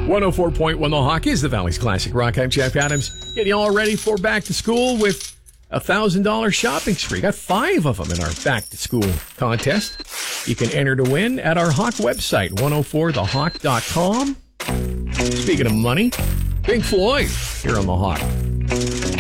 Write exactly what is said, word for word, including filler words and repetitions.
one oh four point one The Hawk is the Valley's Classic Rock. I'm Jeff Adams. Getting you all ready for back to school with a one thousand dollars shopping spree. Got five of them in our back to school contest. You can enter to win at our Hawk website, one oh four the hawk dot com. Speaking of money, Pink Floyd here on The Hawk.